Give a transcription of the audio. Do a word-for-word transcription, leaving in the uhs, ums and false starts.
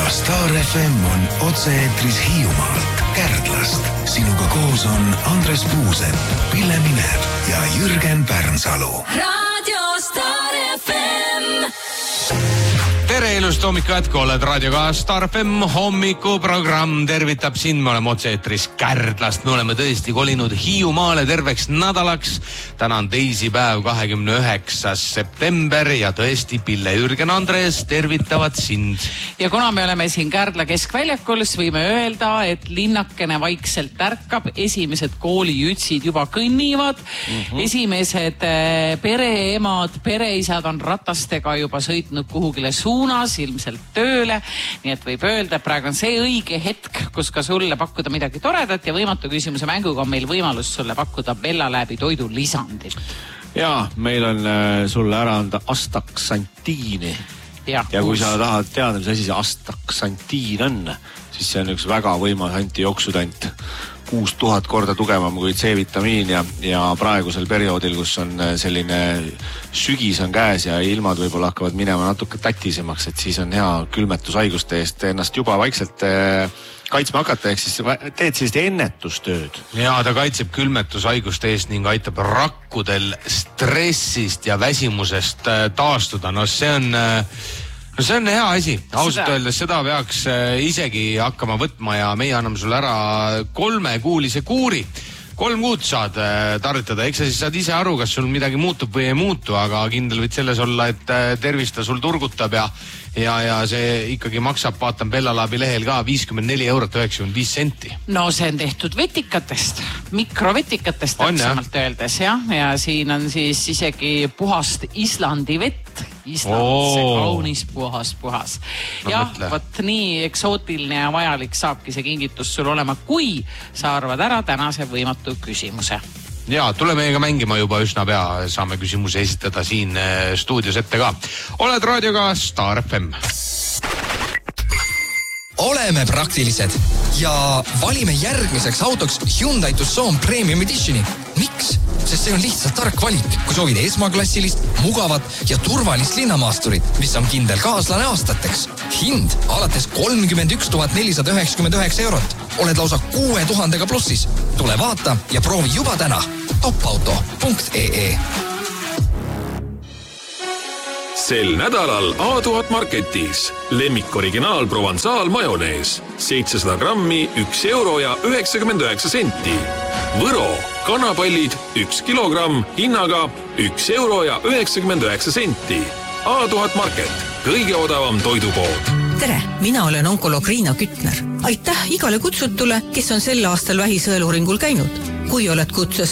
ja Star F M on otse-eetris Hiiumaalt, Kärdlast. Sinuga koos on Andres Puusepp, Pille Minev ja Jürgen Pärnsalu. Radio Star F M. Tere ilust hommikut jätku, oled raadioga Star F M hommikuprogramm tervitab sind, me oleme otse-eetris Kärdlast, me oleme tõesti kolinud Hiiumaale terveks nädalaks. Täna on teisipäev, kahekümne üheksas september ja tõesti Pille, Jürgen, Andres tervitavad sind. Ja kuna me oleme siin Kärdla keskväljakul, siis võime öelda, et linnakene vaikselt ärkab, esimesed koolijütsid juba kõnnivad, mm-hmm. esimesed pereemad, pereisad on ratastega juba sõitnud kuhugile suunas, ilmselt tööle, nii et võib öelda, et praegu on see õige hetk, kus ka sulle pakkuda midagi toredat ja võimatu küsimuse mänguga on meil võimalus sulle pakkuda Bella läbi toidu lisandit. Jaa, meil on sulle ära anda astaksantiini. Ja, ja kui sa tahad teada, mis asi see astaksantiin on, siis see on üks väga võimas antijooksudant. kuus tuhat korda tugevam kui C-vitamiin ja, ja praegusel perioodil, kus on selline sügis on käes ja ilmad võib-olla hakkavad minema natuke tätisemaks, et siis on hea külmetushaiguste eest ennast juba vaikselt kaitsma hakata, ehk siis teed sellist ennetustööd. Ja ta kaitseb külmetushaiguste eest ning aitab rakkudel stressist ja väsimusest taastuda. No see on... No see on hea asi, ausalt öeldes seda peaks isegi hakkama võtma ja meie anname sulle ära kolmekuulise kuuri. Kolm kuud saad tarvitada, eks sa siis saad ise aru, kas sul midagi muutub või ei muutu, aga kindel võid selles olla, et tervista sul turgutab ja, ja, ja see ikkagi maksab, vaatan Bella Labi lehel ka viiskümmend neli eurot üheksakümmend viis senti. No see on tehtud vetikatest, mikrovetikatest täpsemalt öeldes, jah, ja siin on siis isegi puhast Islandi vett. Islandse oh. kaunis puhas, puhas. No, jah, võt nii eksootiline ja vajalik saabki see kingitus sul olema, kui sa arvad ära tänase võimatu küsimuse. Ja, tule meiega mängima juba üsna pea, saame küsimuse esitada siin stuudios ette ka. Oled raadioga Star F M. Oleme praktilised ja valime järgmiseks autoks Hyundai Tucson Premium Editioni. Miks? Sest see on lihtsalt tark valik, kui soovid esmaklassilist, mugavat ja turvalist linnamaasturit, mis on kindel kaaslane aastateks. Hind alates kolmkümmend üks tuhat nelisada üheksakümmend üheksa eurot. Oled lausa kuue tuhandega plussis. Tule vaata ja proovi juba täna. topauto punkt ee. Sel nädalal A tuhat Marketis lemmik originaal Provençal majonees seitsesada grammi üks euro ja üheksakümmend üheksa senti. Võro kanapallid üks kilogramm hinnaga üks euro ja üheksakümmend üheksa senti. A tuhat Market, kõige odavam toidupood. Tere, mina olen onkoloog Riina Kütner. Aitäh igale kutsutule, kes on sel aastal vähisõeluuringul käinud. Kui oled kutses